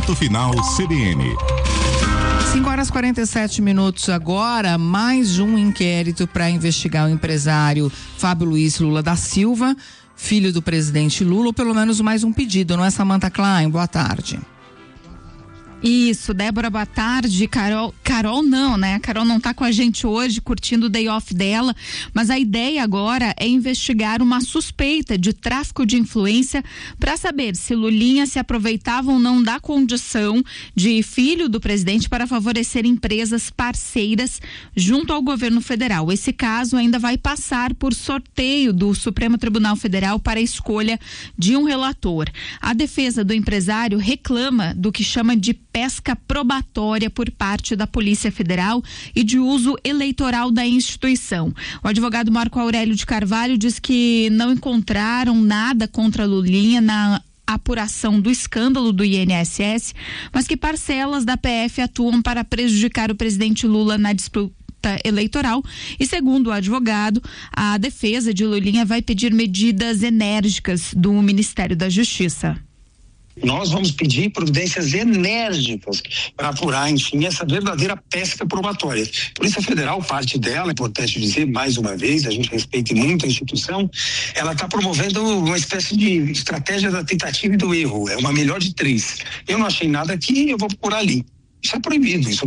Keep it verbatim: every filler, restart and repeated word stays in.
Ponto Final C B N. cinco horas e quarenta e sete minutos agora, mais um inquérito para investigar o empresário Fábio Luiz Lula da Silva, filho do presidente Lula, ou pelo menos mais um pedido, não é, Samantha Klein? Boa tarde. Isso, Débora, boa tarde. Carol, Carol não, né? A Carol não tá com a gente hoje, curtindo o day off dela, mas a ideia agora é investigar uma suspeita de tráfico de influência para saber se Lulinha se aproveitava ou não da condição de filho do presidente para favorecer empresas parceiras junto ao governo federal. Esse caso ainda vai passar por sorteio do Supremo Tribunal Federal para a escolha de um relator. A defesa do empresário reclama do que chama de pesca probatória por parte da Polícia Federal e de uso eleitoral da instituição. O advogado Marco Aurélio de Carvalho diz que não encontraram nada contra Lulinha na apuração do escândalo do I N S S, mas que parcelas da P F atuam para prejudicar o presidente Lula na disputa eleitoral. E segundo o advogado, a defesa de Lulinha vai pedir medidas enérgicas do Ministério da Justiça. Nós vamos pedir providências enérgicas para apurar, enfim, essa verdadeira pesca probatória. Polícia Federal, parte dela, é importante dizer mais uma vez, a gente respeita muito a instituição, ela está promovendo uma espécie de estratégia da tentativa e do erro, é uma melhor de três. Eu não achei nada aqui, eu vou procurar ali. Isso é proibido, isso